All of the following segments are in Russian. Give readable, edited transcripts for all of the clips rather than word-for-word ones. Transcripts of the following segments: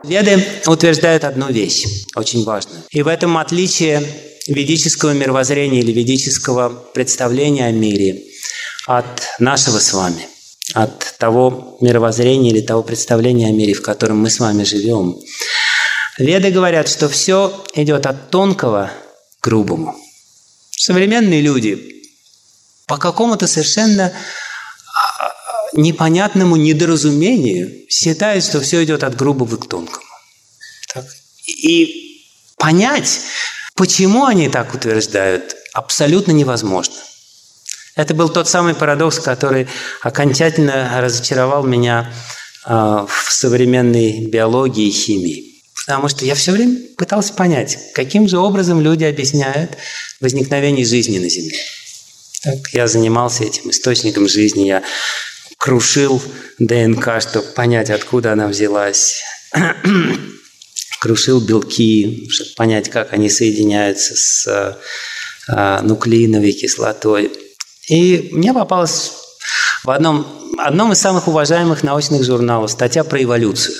Веды утверждают одну вещь, очень важную. И в этом отличие ведического мировоззрения или ведического представления о мире от нашего с вами, от того мировоззрения или того представления о мире, в котором мы с вами живем. Веды говорят, что все идет от тонкого к грубому. Современные люди по какому-то совершенно непонятному недоразумению считают, что все идет от грубого к тонкому. Так. И понять, почему они так утверждают, абсолютно невозможно. Это был тот самый парадокс, который окончательно разочаровал меня в современной биологии и химии. Потому что я все время пытался понять, каким же образом люди объясняют возникновение жизни на Земле. Так, я занимался этим источником жизни, я крушил ДНК, чтобы понять, откуда она взялась. Крушил белки, чтобы понять, как они соединяются с нуклеиновой кислотой. И мне попалась в одном из самых уважаемых научных журналов статья про эволюцию.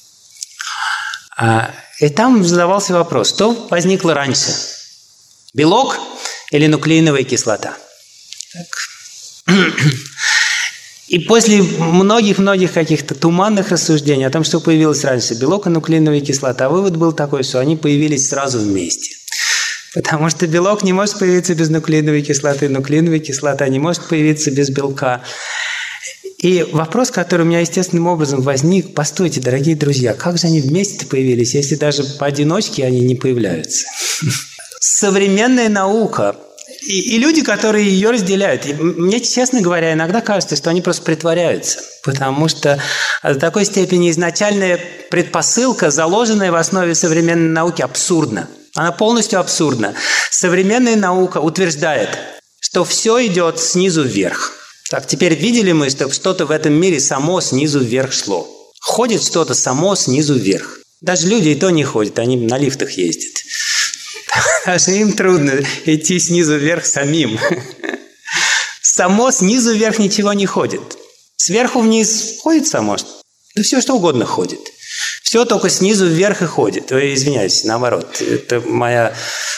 И там задавался вопрос, что возникло раньше? Белок или нуклеиновая кислота? Так. И после многих-многих каких-то туманных рассуждений о том, что появилось раньше, белок и нуклеиновая кислота, вывод был такой, что они появились сразу вместе. Потому что белок не может появиться без нуклеиновой кислоты, нуклеиновая кислота не может появиться без белка. И вопрос, который у меня естественным образом возник, постойте, дорогие друзья, как же они вместе появились, если даже поодиночке они не появляются? Современная наука и люди, которые ее разделяют, и мне, честно говоря, иногда кажется, что они просто притворяются, потому что до такой степени изначальная предпосылка, заложенная в основе современной науки, абсурдна. Она полностью абсурдна. Современная наука утверждает, что все идет снизу вверх. Так, теперь видели мы, что что-то в этом мире само снизу вверх шло. Ходит что-то само снизу вверх. Даже люди и то не ходят, они на лифтах ездят. Даже им трудно идти снизу вверх самим. Само снизу вверх ничего не ходит. Сверху вниз ходит само. Да все что угодно ходит. Все только снизу вверх и ходит. Ой, извиняюсь, наоборот. Это моя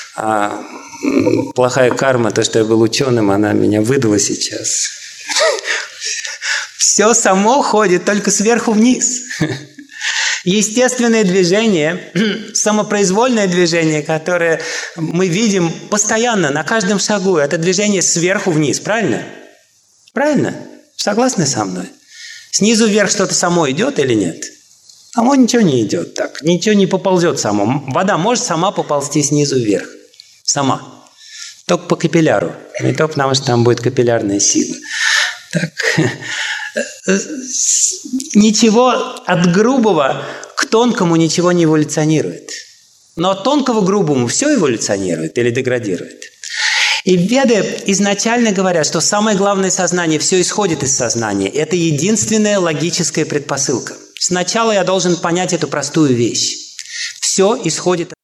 плохая карма, то, что я был ученым, она меня выдала сейчас. Все само ходит только сверху вниз. Естественное движение, самопроизвольное движение, которое мы видим постоянно, на каждом шагу, это движение сверху вниз, правильно? Правильно? Согласны со мной? Снизу вверх что-то само идет или нет? Само ничего не идет так, ничего не поползет само. Вода может сама поползти снизу вверх. Сама. Только по капилляру. Не то потому, что там будет капиллярная сила. Так. Ничего от грубого к тонкому ничего не эволюционирует. Но от тонкого к грубому все эволюционирует или деградирует. И веды изначально говорят, что самое главное сознание, все исходит из сознания. Это единственная логическая предпосылка. Сначала я должен понять эту простую вещь. Все исходит